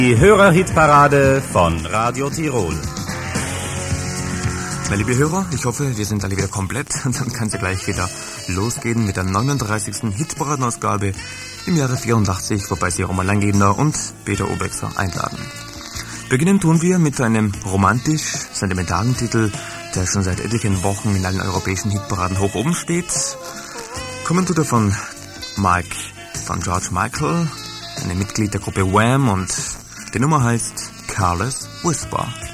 Die Hörerhitparade von Radio Tirol. Na, liebe Hörer, ich hoffe, wir sind alle wieder komplett und dann kann es ja gleich wieder losgehen mit der 39. Hitparadenausgabe im Jahre 84, wobei Sie Roman Langgebner und Peter Obexer einladen. Beginnen tun wir mit einem romantisch-sentimentalen Titel, der schon seit etlichen Wochen in allen europäischen Hitparaden hoch oben steht. Kommen tut er von George Michael, einem Mitglied der Gruppe Wham, und die Nummer heißt Careless Whisper.